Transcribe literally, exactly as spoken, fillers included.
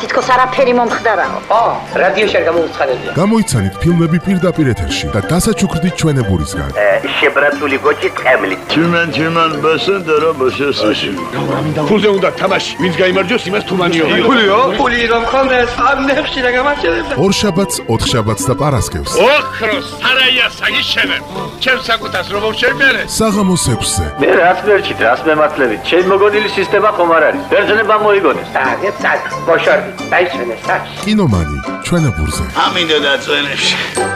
თითქოს არაფერი მომხდარაო. ო, რადიოში არ გამოუცხადებია. გამოიცანით ფილმები პირდაპირ ეთერში და დასაჩუქრდით ჩვენებურისგან. შებრათული გოჭი ტყემლით. Чиман, чиман, басендера, басесაში. ფულზე უნდა თამაში, ვინც გაიმარჯვოს, იმას თუმანიო. ფულიო? ფული რომ ხონდეს, ამ ნებში რა გამარჯვებდა. ორ შაბათს, ოთხ შაბათს და პარასკევს. ოქროს, სარაია საგიშენებ. ჩემს საკუთას რომ მოვშერბერე. საღამოს ექვსზე. მე რას მერჩით, რას მემართლებით? ჩემ მოგონილი სისტემა ხომ არ არის. ბერძნება მოიგონეს. დაგე, დაგ, ბოშორდი, დაიშვენე, საჩ. კინომანი ჩვენებურზე. ამინდა და წვენებში.